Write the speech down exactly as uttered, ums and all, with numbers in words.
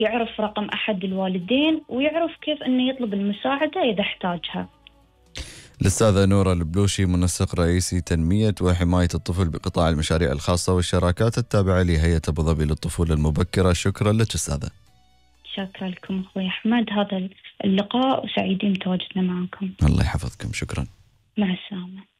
يعرف رقم أحد الوالدين ويعرف كيف أنه يطلب المساعدة إذا احتاجها. الأستاذة نورة البلوشي، منسق رئيسي تنمية وحماية الطفل بقطاع المشاريع الخاصة والشراكات التابعة لهيئة أبو ظبي للطفولة المبكرة. شكرا لك أستاذة. شكرا لكم أخوي أحمد، هذا اللقاء وسعيدين بتواجدنا معكم. الله يحفظكم، شكرا. مع السلامة.